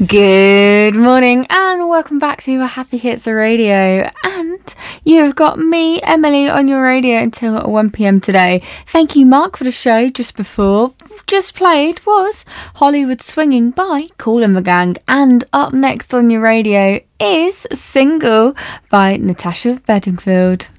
Good morning and welcome back to Happy Hits Radio, and you've got me, Emily, on your radio until 1pm today. Thank you, Mark, for the show just before. Just played was Hollywood Swinging by Kool and the Gang, and up next on your radio is Single by Natasha Bedingfield.